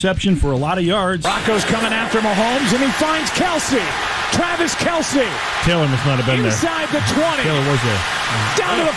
reception for a lot of yards. Broncos coming after Mahomes, and he finds Kelce. Travis Kelce. Taylor must not have been inside there. The 20. Taylor was there. Down to the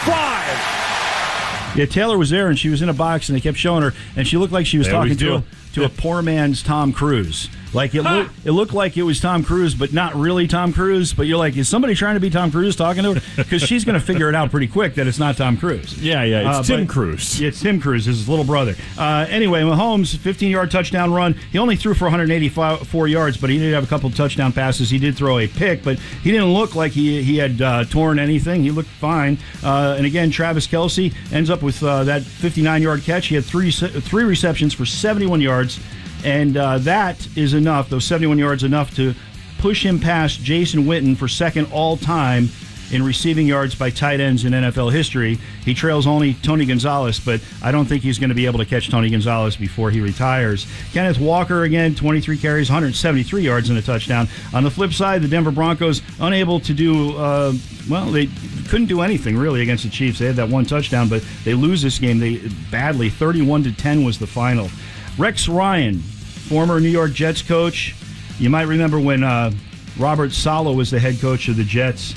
5. Yeah, Taylor was there, and she was in a box, and they kept showing her, and she looked like she was talking to a poor man's Tom Cruise. Like it looked like it was Tom Cruise, but not really Tom Cruise. But you're like, is somebody trying to be Tom Cruise talking to her? Because she's going to figure it out pretty quick that it's not Tom Cruise. Yeah, it's Tim Cruise. Yeah, it's Tim Cruise, his little brother. Anyway, Mahomes, 15-yard touchdown run. He only threw for 184 yards, but he did have a couple of touchdown passes. He did throw a pick, but he didn't look like he had torn anything. He looked fine. And again, Travis Kelce ends up with that 59-yard catch. He had three receptions for 71 yards. And that is enough, those 71 yards, enough to push him past Jason Witten for second all-time in receiving yards by tight ends in NFL history. He trails only Tony Gonzalez, but I don't think he's going to be able to catch Tony Gonzalez before he retires. Kenneth Walker, again, 23 carries, 173 yards and a touchdown. On the flip side, the Denver Broncos unable to do, they couldn't do anything really against the Chiefs. They had that one touchdown, but they lose this game badly. 31-10 was the final. Rex Ryan, former New York Jets coach. You might remember when Robert Saleh was the head coach of the Jets.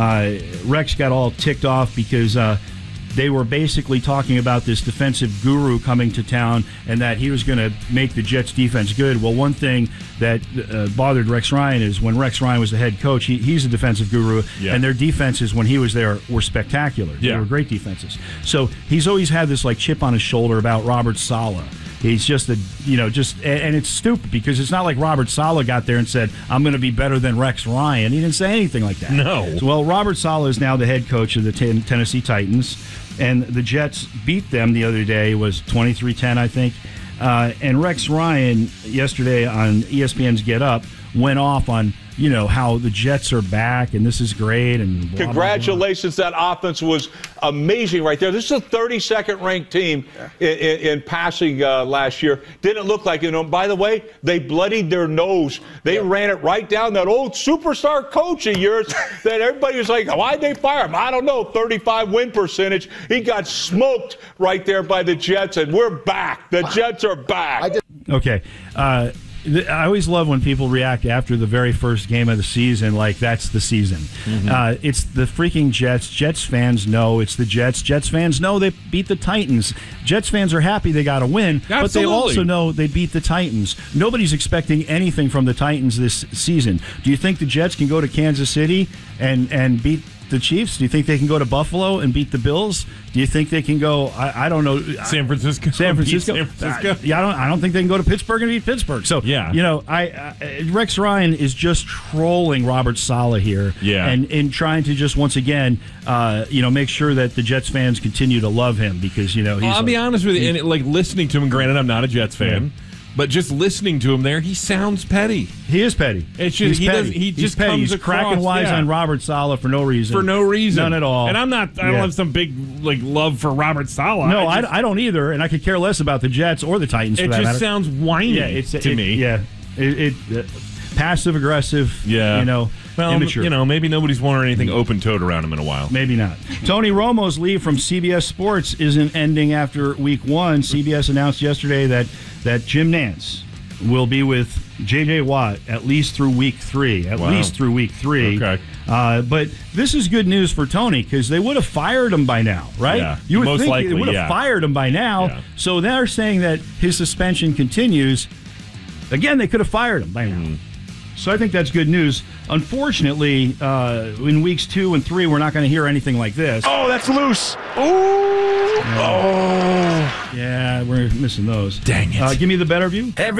Rex got all ticked off because they were basically talking about this defensive guru coming to town and that he was going to make the Jets defense good. Well, one thing that bothered Rex Ryan is when Rex Ryan was the head coach, he's a defensive guru, and their defenses when he was there were spectacular. They were great defenses. So he's always had this like chip on his shoulder about Robert Saleh. He's just and it's stupid because it's not like Robert Saleh got there and said, I'm going to be better than Rex Ryan. He didn't say anything like that. No. Well, Robert Saleh is now the head coach of the Tennessee Titans, and the Jets beat them the other day. It was 23-10, I think. And Rex Ryan, yesterday on ESPN's Get Up, went off on how the Jets are back and this is great and blah, congratulations. blah, blah. That offense was amazing right there. This is a 32nd ranked team in passing last year. Didn't look like it. By the way, they bloodied their nose. They ran it right down that old superstar coach of yours that everybody was like, why'd they fire him? I don't know. 35 win percentage. He got smoked right there by the Jets, and we're back. The Jets are back. Okay. I always love when people react after the very first game of the season like that's the season. Mm-hmm. It's the freaking Jets. Jets fans know it's the Jets. Jets fans know they beat the Titans. Jets fans are happy they got a win, Absolutely. but they also know they beat the Titans. Nobody's expecting anything from the Titans this season. Do you think the Jets can go to Kansas City and beat the Chiefs? Do you think they can go to Buffalo and beat the Bills? Do you think they can go? I don't know. San Francisco. I don't think they can go to Pittsburgh and beat Pittsburgh. So Rex Ryan is just trolling Robert Saleh here, and trying to just once again, make sure that the Jets fans continue to love him because I'll be honest with you, and listening to him. Granted, I'm not a Jets fan. Yeah. But just listening to him there, he sounds petty. He is petty. It's just, he just comes He's cracking wise on Robert Saleh for no reason. For no reason. None at all. And I don't have some big love for Robert Saleh. No, I don't either, and I could care less about the Jets or the Titans for that matter. It just sounds whiny to me. Yeah. Passive-aggressive, immature. Maybe nobody's worn anything open-toed around him in a while. Maybe not. Tony Romo's leave from CBS Sports isn't ending after Week 1. CBS announced yesterday that Jim Nantz will be with J.J. Watt at least through Week 3. Okay. But this is good news for Tony because they would have fired him by now, right? Yeah, you would most think likely, they would have fired him by now. Yeah. So they're saying that his suspension continues. Again, they could have fired him by now. Mm. So I think that's good news. Unfortunately, in weeks 2 and 3, we're not going to hear anything like this. Oh, that's loose. Yeah, we're missing those. Dang it. Give me the better view.